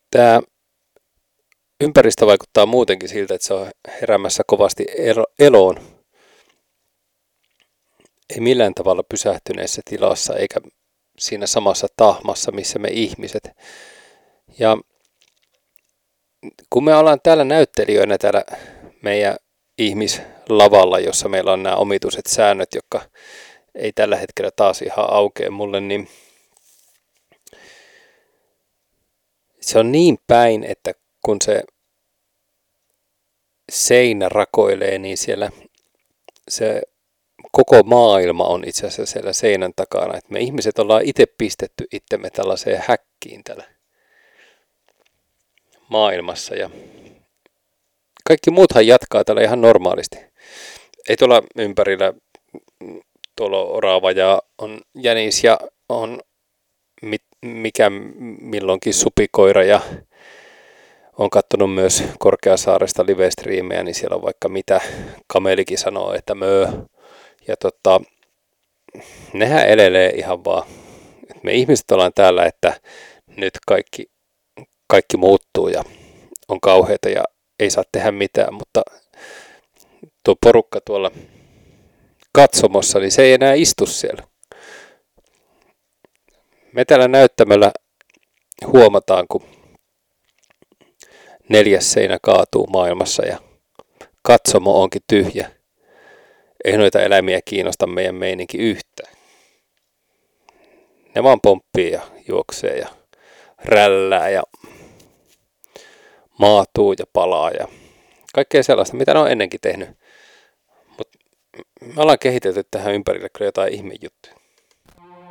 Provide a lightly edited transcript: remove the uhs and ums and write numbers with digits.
Tämä ympäristö vaikuttaa muutenkin siltä, että se on heräämässä kovasti eloon. Ei millään tavalla pysähtyneessä tilassa eikä siinä samassa tahmassa, missä me ihmiset. Ja kun me ollaan täällä näyttelijöinä täällä meidän ihmislavalla, jossa meillä on nämä omituiset säännöt, jotka ei tällä hetkellä taas ihan aukea mulle, niin se on niin päin, että kun se seinä rakoilee, niin siellä se koko maailma on itse asiassa siellä seinän takana. Että me ihmiset ollaan itse pistetty itsemme tällaiseen häkkiin täällä maailmassa. Ja kaikki muuthan jatkaa täällä ihan normaalisti. Ei tuolla ympärillä, tuolla on orava ja on jänis ja on mikä milloinkin supikoira ja on katsonut myös Korkeasaaresta live-striimejä, niin siellä on vaikka mitä kamelikin sanoo, että möö. Ja nehän elelee ihan vaan. Me ihmiset ollaan täällä, että nyt kaikki muuttuu ja on kauheita ja ei saa tehdä mitään, mutta tuo porukka tuolla katsomossa, niin se ei enää istu siellä. Me täällä näyttämällä huomataan, kun 4. seinä kaatuu maailmassa ja katsomo onkin tyhjä. Ei noita eläimiä kiinnosta meidän meininki yhtään. Ne vaan pomppii ja juoksee ja rällää ja maatuu ja palaa ja kaikkea sellaista, mitä ne on ennenkin tehnyt. Mutta me ollaan kehitelty tähän ympärille kyllä jotain ihmejuttuja.